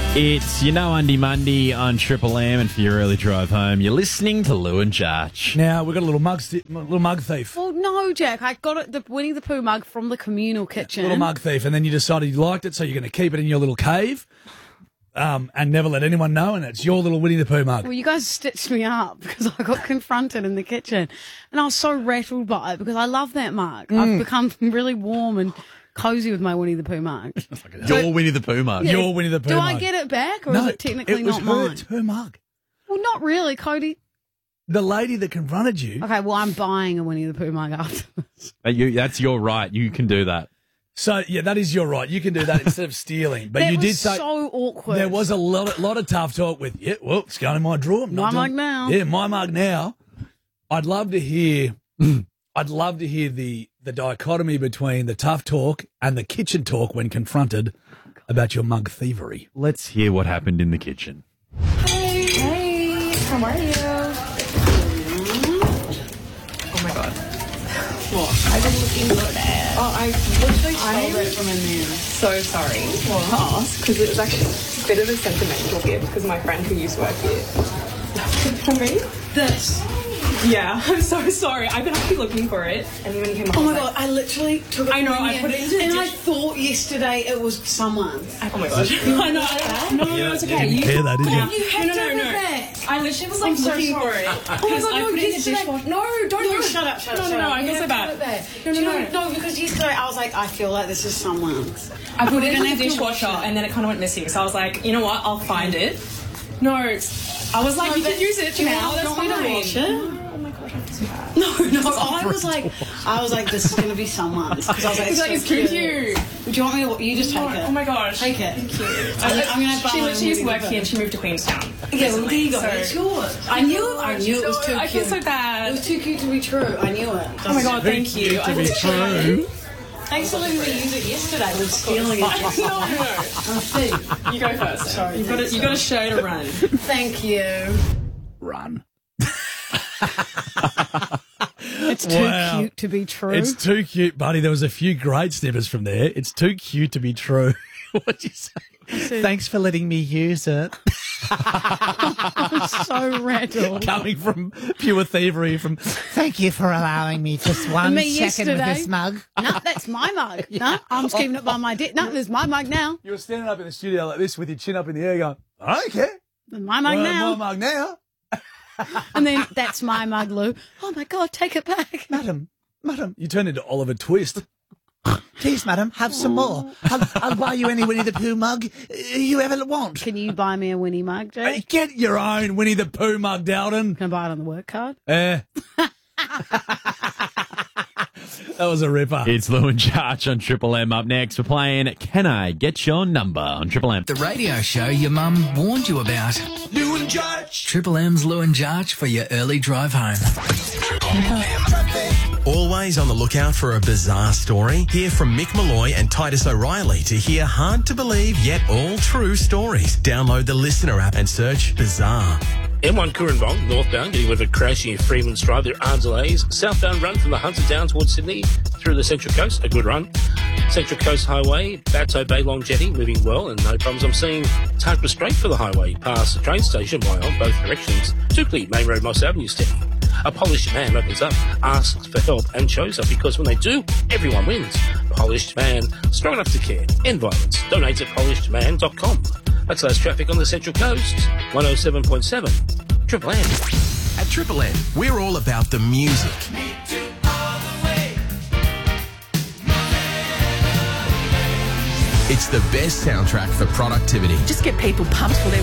It's Undy Monday on Triple M, and for your early drive home, you're listening to Lou and Jarch. Now, we've got a little mug thief. Well, no, Jack. I got it, the Winnie the Pooh mug from the communal kitchen. Little mug thief, and then you decided you liked it, so you're going to keep it in your little cave and never let anyone know, and it's your little Winnie the Pooh mug. Well, you guys stitched me up because I got confronted in the kitchen, and I was so rattled by it because I love that mug. I've become really warm and cozy with my Winnie the Pooh mug. Your Winnie the Pooh mug. Yeah. Your Winnie the Pooh Do mug. I get it back, or No, is it technically not mine? It's her mug. Well, not really, Cody. The lady that confronted you. Okay, well, I'm buying a Winnie the Pooh mug after this. That's your right. You can do that. So, yeah, that is your right. You can do that instead of stealing. But That you was did say so awkward. there was a lot of tough talk with, well, it's going in my drawer. I'm not My doing- mug now. Yeah, my mug now. I'd love to hear the dichotomy between the tough talk and the kitchen talk when confronted about your mug thievery. Let's hear what happened in the kitchen. Hey, how are you? Oh my god. What? I've been looking for that. Oh, I literally stole it from in there. So sorry to ask, because it was actually a bit of a sentimental gift, because my friend who used to work here. For me? This. Yeah, I'm so sorry. I've been actually looking for it, and when you came up, Oh I my was god, I literally took it. I know, from I here, put it into the and I dish. thought yesterday it was someone's. like, oh my gosh. I know. No, it's okay. You didn't care though, did you? You have No. to have it back. I literally was like so looking sorry. for it. Oh my Because god, I no, put it in the yesterday. dishwasher. No, don't shut up. No, I feel so bad. No, because yesterday I was like, I feel like this is someone's. I put it We're in gonna the have to dishwasher wash it. and then it kind of went missing. So I was like, you know what? I'll find it. No, I was like, you can use it Do you now. want That's me to fine. wash it? Oh my gosh, I feel so bad. No, I was like, this is gonna be someone's. Because I was like, It's like, it's too cute. Do you want me to? You just take it. Oh my gosh. Take it. Thank you. I'm gonna buy She one literally used to work really here and she moved to Queenstown. Yeah, well, there you go. So- It's yours. I knew it was too cute. I feel so It bad. was too cute to be true. I knew it. Oh my god, thank you. To be true. Thanks for letting me use it yesterday. We're stealing it. No. I'm thief. You go first. Sorry, You got a show to run. Thank you. Run. It's too Wow. cute to be true. It's too cute, buddy. There was a few great snippets from there. It's too cute to be true. What'd you say? Thanks for letting me use it. I'm so rattled. Coming from pure thievery from... Thank you for allowing me just one Me second with yesterday. this mug. No, that's my mug. No, I'm just keeping it by my dick. No, there's my mug now. You were standing up in the studio like this with your chin up in the air going, I don't care. There's my mug Well, now. my mug now. And then that's my mug, Lou. Oh my God, take it back. Madam. You turned into Oliver Twist. Please, madam, have some more. I'll buy you any Winnie the Pooh mug you ever want. Can you buy me a Winnie mug, Jay? Hey, get your own Winnie the Pooh mug, Dowden. Can I buy it on the work card? That was a ripper. It's Lou and Jarch on Triple M. Up next, we're playing Can I Get Your Number on Triple M. The radio show your mum warned you about. Lou and Jarch. Triple M's Lou and Jarch for your early drive home. Always on the lookout for a bizarre story? Hear from Mick Malloy and Titus O'Reilly to hear hard-to-believe yet all-true stories. Download the Listener app and search Bizarre. M1 Coorabong, northbound, getting with a crash near Freelands Drive. There are delays. Southbound run from the Hunter down towards Sydney through the Central Coast, a good run. Central Coast Highway, Bateau Bay Long Jetty, moving well and no problems. I'm seeing Tuggerah Straight for the highway, past the train station, by on both directions. Tukley, Main Road, Moss Avenue, steady. A polished man opens up, asks for help and shows up, because when they do, everyone wins. Polished man, strong enough to care. End violence. Donate at polishedman.com. Backslash traffic on the Central Coast, 107.7. Triple M. At Triple M, we're all about the music. It's the best soundtrack for productivity. Just get people pumped for their